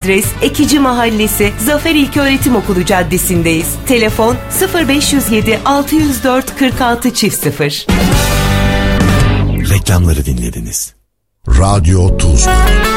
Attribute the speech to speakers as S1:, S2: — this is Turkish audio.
S1: Adres Ekici Mahallesi, Zafer İlköğretim Okulu Caddesi'ndeyiz. Telefon 0507 604 46 0.
S2: Reklamları dinlediniz. Radyo Tuzla.